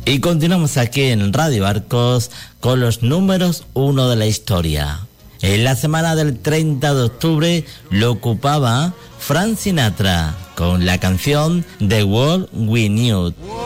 Y continuamos aquí en Radio Arcos con los números 1 de la historia. En la semana del 30 de octubre lo ocupaba Frank Sinatra con la canción The World We Knew.